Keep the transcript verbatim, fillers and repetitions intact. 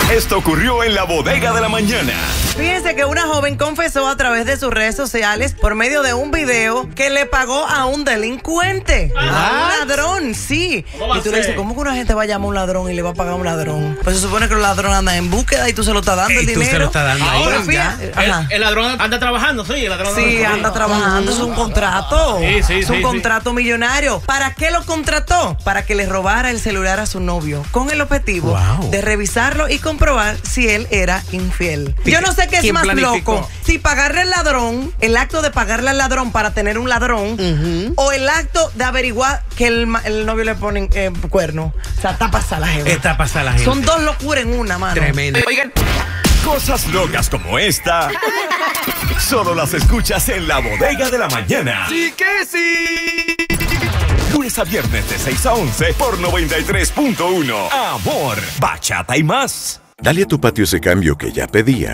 Esto ocurrió en la bodega de la mañana. Fíjense que una joven confesó a través de sus redes sociales por medio de un video que le pagó a un delincuente, ¿Ah? a un ladrón, sí. Y tú le dices, ¿cómo que una gente va a llamar a un ladrón y le va a pagar a un ladrón? Pues se supone que el ladrón anda en búsqueda y tú se lo estás dando y el tú dinero. se lo estás dando ahí. Ahora, fíjate, El, ajá. el ladrón anda trabajando, sí, el ladrón Sí, anda trabajando, es un contrato. Sí, sí, es un sí, contrato millonario. ¿Para qué lo contrató? Para que le robara el celular a su novio, con el objetivo Wow. de revisarlo y comprobar si él era infiel. Yo no sé qué es ¿Quién más planificó? loco, si pagarle al ladrón, el acto de pagarle al ladrón para tener un ladrón, Uh-huh. o el acto de averiguar que el, ma- el novio le pone eh, cuerno. O sea, está pasada la jeva. Está pasada la gente. Son dos locuras en una, mano. Tremendo. Oigan, cosas locas como esta solo las escuchas en la bodega de la mañana. ¡Sí que sí! Lunes a viernes de seis a once por noventa y tres punto uno. Amor, bachata y más. Dale a tu patio ese cambio que ya pedía